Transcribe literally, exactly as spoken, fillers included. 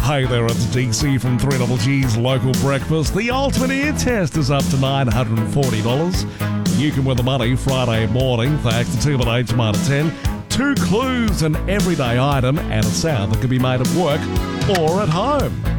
Hey there, it's D C from three G G's Local Breakfast. The ultimate ear test is up to nine hundred forty dollars. You can win the money Friday morning thanks to T V H Minor ten. Two clues, an everyday item, and a sound that can be made at work or at home.